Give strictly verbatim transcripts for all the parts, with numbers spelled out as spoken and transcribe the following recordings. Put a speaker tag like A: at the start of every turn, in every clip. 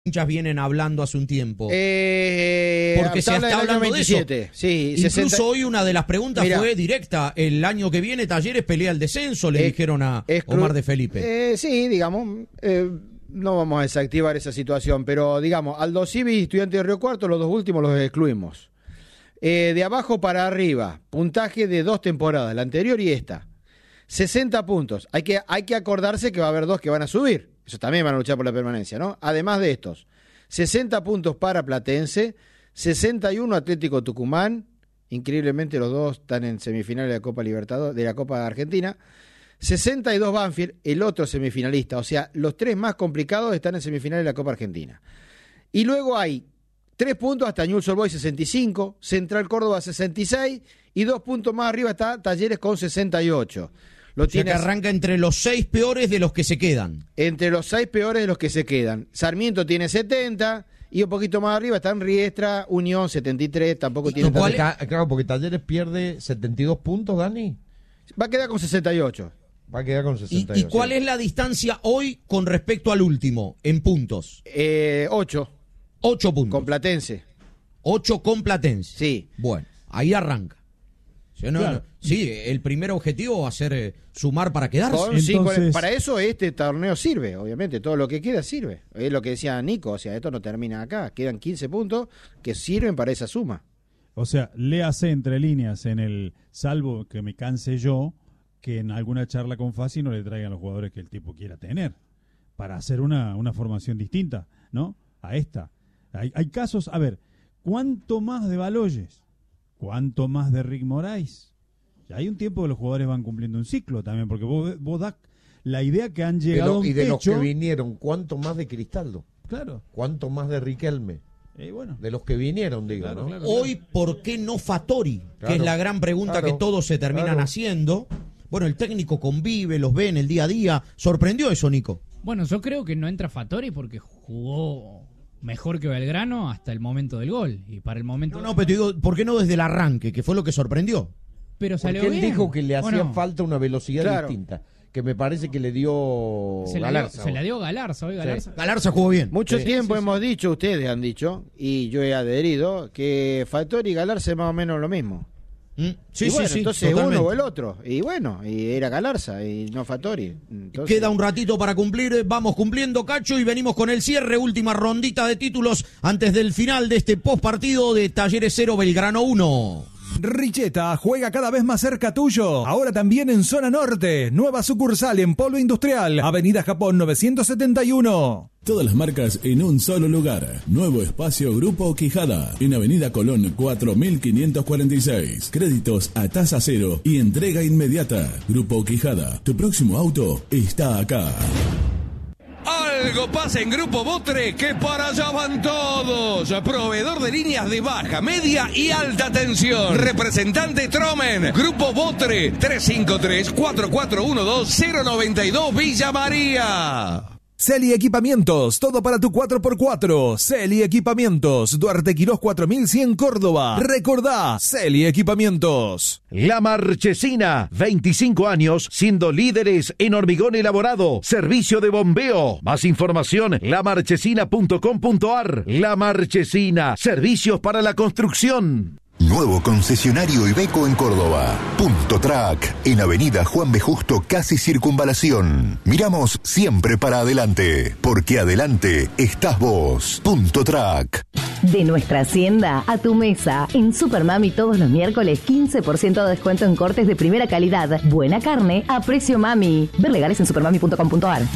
A: hinchas vienen hablando hace un tiempo?
B: Eh,
A: Porque se está hablando
B: veintisiete,
A: de eso.
B: Sí,
A: Incluso
B: sesenta...
A: hoy una de las preguntas
B: Mirá,
A: fue directa. El año que viene Talleres pelea el descenso, le
B: es,
A: dijeron a
B: es cru...
A: Omar de Felipe.
B: Eh, sí, digamos, eh, no vamos a desactivar esa situación, pero digamos, Aldo Civi y Estudiantes de Río Cuarto, los dos últimos los excluimos. Eh, de abajo para arriba, puntaje de dos temporadas, la anterior y esta. sesenta puntos. Hay que, hay que acordarse que va a haber dos que van a subir. Eso también van a luchar por la permanencia, ¿no? Además de estos, sesenta puntos para Platense, sesenta y uno Atlético Tucumán, increíblemente los dos están en semifinales de la Copa Libertadores, de la Copa Argentina, sesenta y dos Banfield, el otro semifinalista, o sea, los tres más complicados están en semifinales de la Copa Argentina. Y luego hay tres puntos hasta Newell's Old Boys sesenta y cinco, Central Córdoba sesenta y seis y dos puntos más arriba está Talleres con sesenta y ocho. Lo
A: o sea que arranca entre los seis peores de los que se quedan.
B: Entre los seis peores de los que se quedan. Sarmiento tiene setenta y un poquito más arriba están Riestra, Unión setenta y tres, tampoco tiene...
C: ¿Cuál? Claro, porque Talleres pierde setenta y dos puntos, Dani.
B: Va a quedar con sesenta y ocho.
C: Va a quedar con sesenta y ocho.
A: ¿Y, y cuál es la distancia hoy con respecto al último, en puntos?
B: Eh, ocho.
A: ocho puntos.
B: Con Platense.
A: ocho con Platense.
B: Sí.
A: Bueno, ahí arranca. ¿Sí, no?
D: Claro.
A: Sí, el primer objetivo va a ser eh, sumar para quedarse.
B: Con,
D: Entonces...
B: sí, con, para eso este torneo sirve, obviamente. Todo lo que queda sirve. Es lo que decía Nico, o sea, esto no termina acá. Quedan quince puntos que sirven para esa suma.
D: O sea, léase entre líneas en el salvo que me canse yo, que en alguna charla con Fassi no le traigan los jugadores que el tipo quiera tener, para hacer una, una formación distinta, ¿no? A esta. Hay, hay casos, a ver, ¿cuánto más de Baloyes? ¿Cuánto más de Rick Moraes? Ya hay un tiempo que los jugadores van cumpliendo un ciclo también, porque vos, vos das la idea que han llegado
C: de lo,
D: a un
C: y de
D: techo,
C: los que vinieron, ¿cuánto más de Cristaldo?
D: Claro.
C: ¿Cuánto más de Riquelme?
D: Eh, bueno.
C: De los que vinieron, digo,
D: Claro,
C: ¿no?
D: claro.
A: Hoy, ¿por qué no Fattori?
C: Claro,
A: que es la gran pregunta
C: claro,
A: que todos se terminan
C: claro.
A: haciendo. Bueno, el técnico convive, los ve en el día a día. ¿Sorprendió eso, Nico?
E: Bueno, yo creo que no entra Fattori porque jugó mejor que Belgrano hasta el momento del gol. Y para el momento...
A: No, no, pero te digo, ¿por qué no desde el arranque? Que fue lo que sorprendió.
E: Pero salió
C: Porque él
E: bien.
C: dijo que le hacía
E: Bueno,
C: falta una velocidad
B: Claro.
C: distinta, que me parece que le dio
E: se la, dio,
C: Galarza.
E: se la dio Galarza, hoy Galarza.
A: Galarza jugó bien.
B: Mucho
C: Sí,
B: tiempo
E: sí, sí.
B: hemos dicho, ustedes han dicho, y yo he adherido, que Fattori y Galarza es más o menos lo mismo.
A: Mm, Sí,
B: y
A: sí,
B: bueno,
A: sí.
B: entonces
A: totalmente.
B: uno o el otro. Y bueno, y era Galarza y no Fattori. Entonces...
A: Queda un ratito para cumplir, vamos cumpliendo, Cacho, y venimos con el cierre, última rondita de títulos antes del final de este post partido de Talleres cero, Belgrano uno.
F: Richeta juega cada vez más cerca tuyo. Ahora también en zona norte. Nueva sucursal en Polo Industrial, Avenida Japón novecientos setenta y uno.
G: Todas las marcas en un solo lugar. Nuevo espacio Grupo Quijada. En Avenida Colón cuatro mil quinientos cuarenta y seis. Créditos a tasa cero y entrega inmediata. Grupo Quijada. Tu próximo auto está acá.
H: Algo pasa en Grupo Botre que para allá van todos. Proveedor de líneas de baja, media y alta tensión. Representante Tromen. Grupo Botre tres cinco tres, cuatro cuatro uno dos, cero nueve dos Villa María.
F: Celi Equipamientos, todo para tu cuatro por cuatro. Celi Equipamientos, Duarte Quirós cuatro mil cien Córdoba. Recordá, Celi Equipamientos.
I: La Marchesina, veinticinco años siendo líderes en hormigón elaborado, servicio de bombeo. Más información, la marchesina punto com punto ar. La Marchesina, servicios para la construcción.
J: Nuevo concesionario Iveco en Córdoba. Punto Track, en Avenida Juan B. Justo, casi Circunvalación. Miramos siempre para adelante, porque adelante estás vos. Punto Track.
K: De nuestra hacienda a tu mesa. En Supermami todos los miércoles quince por ciento de descuento en cortes de primera calidad. Buena carne a precio mami. Ver legales en supermami punto com punto ar.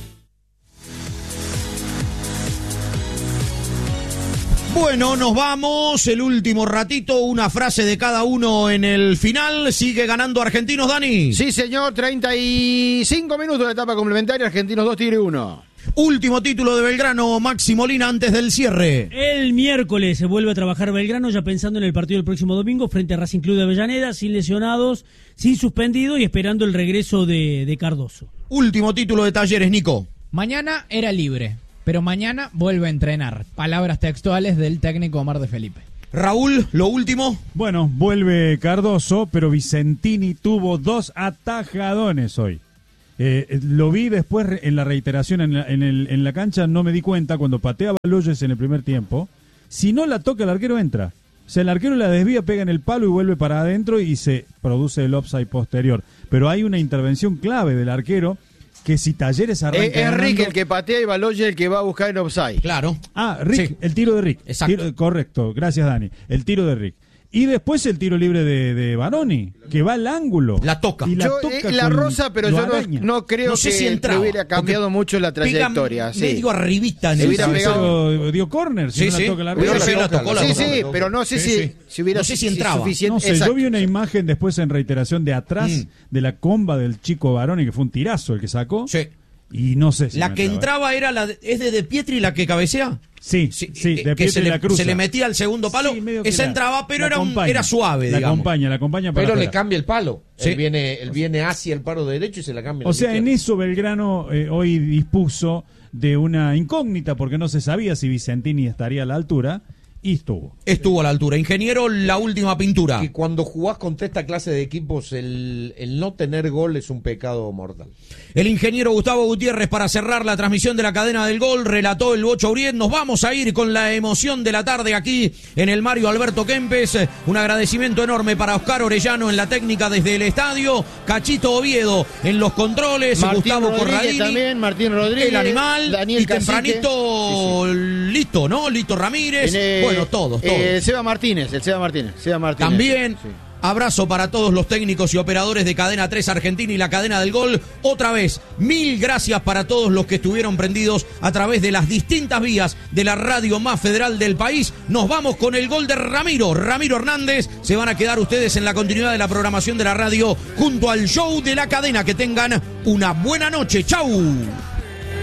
A: Bueno, nos vamos, el último ratito, una frase de cada uno en el final. Sigue ganando Argentinos, Dani.
B: Sí, señor, treinta y cinco minutos de la etapa complementaria, Argentinos dos, Tigre uno.
A: Último título de Belgrano, Maxi Molina, antes del cierre.
L: El miércoles se vuelve a trabajar Belgrano, ya pensando en el partido del próximo domingo frente a Racing Club de Avellaneda, sin lesionados, sin suspendido y esperando el regreso de, de Cardoso.
A: Último título de Talleres, Nico.
E: Mañana era libre, pero mañana vuelve a entrenar. Palabras textuales del técnico Omar de Felipe.
A: Raúl, lo último.
D: Bueno, vuelve Cardoso, pero Vicentini tuvo dos atajadones hoy. Eh, lo vi después en la reiteración en la, en, el, en la cancha, no me di cuenta, cuando patea Baloyes en el primer tiempo, si no la toca el arquero entra. O sea, el arquero la desvía, pega en el palo y vuelve para adentro y se produce el offside posterior. Pero hay una intervención clave del arquero que si Talleres arranca
B: Es, es
D: ganando,
B: Rick el que patea y Baloyes el que va a buscar en offside.
A: Claro.
D: Ah, Rick,
A: Sí.
D: el tiro de Rick.
A: Exacto.
D: Tiro- correcto, gracias Dani. El tiro de Rick. Y después el tiro libre de, de Baroni, que va al ángulo.
A: La toca.
D: Y la
B: Yo,
D: toca
B: eh, la
D: con-
B: rosa, pero
D: lo
B: yo no,
D: araña.
B: no creo
A: No sé
B: que
A: si
B: le
A: entraba,
B: hubiera cambiado
A: porque
B: mucho la
A: pega
B: trayectoria. Sí.
A: medio arribita. en
B: Le
A: el
B: hubiera
A: cabezón.
B: pegado-
D: Pero dio córner, si
A: Sí,
D: no
A: sí.
D: la toca el
A: Hubiera
D: arquero.
A: sido la tocó, la
B: Sí,
A: tocó.
B: sí, pero no sé
A: Sí,
B: si,
A: sí.
B: si hubiera
A: No sé si
B: sido
A: entraba.
B: suficiente.
D: No sé,
B: Exacto.
D: yo vi una imagen después en reiteración de atrás
A: Mm.
D: de la comba del chico Baroni, que fue un tirazo el que sacó.
A: Sí.
D: Y no sé si
A: La
D: me
A: que
D: entraba.
A: entraba era la de, es de De Pietri la que cabecea.
D: Sí,
A: Sí,
D: sí,
A: eh,
D: de
A: que
D: Pietri
A: se
D: la
A: le,
D: cruza.
A: se le metía al segundo palo.
D: Sí, medio que
A: Esa
D: la-
A: entraba, pero
D: la
A: era, un-
D: acompaña.
A: era suave,
D: La
A: digamos.
D: acompaña, la acompaña para
M: Pero le
D: afuera.
M: cambia el palo.
A: Sí.
M: Él viene, él viene hacia el palo derecho y se la cambia.
D: O
M: al
D: sea, en
M: izquierdo.
D: eso Belgrano eh, hoy dispuso de una incógnita porque no se sabía si Vicentini estaría a la altura y estuvo.
A: Estuvo a la altura. Ingeniero, la última pintura.
M: Que cuando jugás contra esta clase de equipos, el, el no tener gol es un pecado mortal.
A: El ingeniero Gustavo Gutiérrez para cerrar la transmisión de la cadena del gol, relató el Bocho Uriet. Nos vamos a ir con la emoción de la tarde aquí en el Mario Alberto Kempes. Un agradecimiento enorme para Oscar Orellano en la técnica desde el estadio, Cachito Oviedo en los controles,
B: Martín
A: Gustavo
B: Rodríguez
A: Corradini,
B: también, Martín Rodríguez,
A: el animal
B: Daniel
A: y
B: Cacique.
A: tempranito
B: Sí,
A: Lito, ¿no? Lito Ramírez.
B: Eh,
A: bueno, todos, todos.
B: eh, Seba Martínez, el Seba Martínez. Seba Martínez.
A: También,
B: Sí.
A: abrazo para todos los técnicos y operadores de Cadena tres Argentina y la Cadena del Gol. Otra vez, mil gracias para todos los que estuvieron prendidos a través de las distintas vías de la radio más federal del país. Nos vamos con el gol de Ramiro, Ramiro Hernández. Se van a quedar ustedes en la continuidad de la programación de la radio junto al show de la cadena. Que tengan una buena noche. ¡Chau!